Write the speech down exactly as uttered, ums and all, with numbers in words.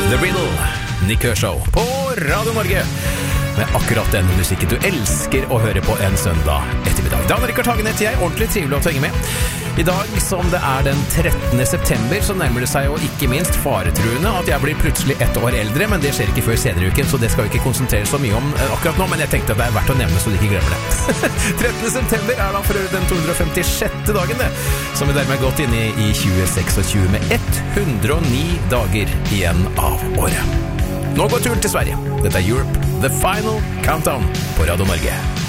The Riddle, Nick Kershaw på Radio Norge. Med akkurat den musikken du elsker å høre på en søndag ettermiddag. Dan Rikard Hagen heter jeg, ordentlig trivelig å ta henge med. I dag, som det er den trettende september, så nærmer det seg jo ikke minst faretruende at jeg blir plutselig ett år eldre, men det skjer ikke før senere i uken, så det skal vi ikke konsentrere så mye om akkurat nå, men jeg tenkte at det er verdt å nevne så du ikke glemmer det. trettende september er da for øvrig den to hundre femtisjette dagen det, som vi dermed har gått inn i i tjue seksogtjue med hundre og ni dager igjen av året. Nå går turen til Sverige. Dette er Europe, The Final Countdown på Radio Norge.